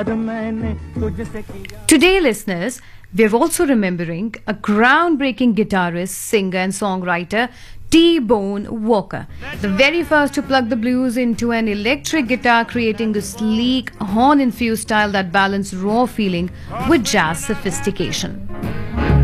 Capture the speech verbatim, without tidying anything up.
Today, listeners, we're also remembering a groundbreaking guitarist, singer, and songwriter, T-Bone Walker, the very first to plug the blues into an electric guitar, creating a sleek, horn-infused style that balanced raw feeling with jazz sophistication.